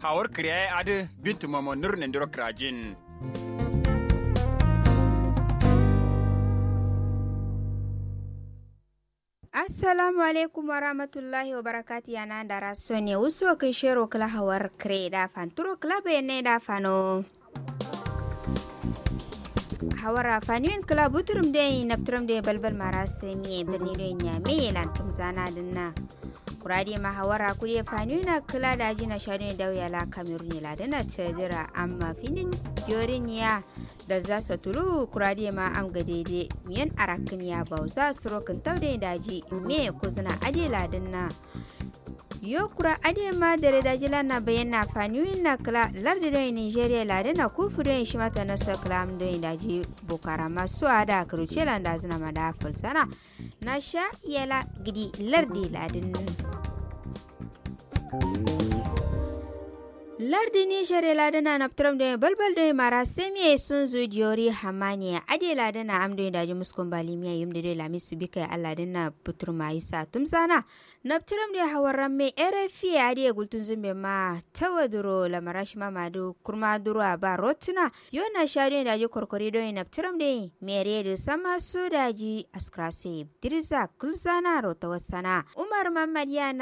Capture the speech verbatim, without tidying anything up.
hawar kriya adu bintu mamo nur nendiro krajin. Assalamu alaikum wa rahmatullahi wa barakati yana da rasone uso kai shero kala hawar kre da fanturo kala bene da fano hawara fanuin kala buturum de napturum de balbal marase mi birni do nyame lan tum zana dinna kurade ma hawara kuriye fanuina kala da jina shadin dawya la kameruni la dana tejira amma finin yorinya da za su tulu kurade ma am gadede miyan arakin ya bauza surokin taude daji me kuzuna adela dinna yo kura ade ma dare daji lana bayyana fanuin na kala lardi do Nigeria la dana kufu do shi mata na saklam do daji bukara masu ada krucela da zuna mada fulsana na sha yala gidi lardi ladin lardi Nigeria ladana naptram de balbal de mara semi sun zu diori hamani ade ladana amdo daji muskon balimiya yumde de lami subika Allah dinna puturma isa tumsana naptram de hawaram me rfi ade gultun zumbe ma tawaduro la marashi mamadu kurma duro ba rotuna yona shade daji korkori do naptram de mere de sama su daji askrase dirza kulsana rotawasana Umar Mamadiya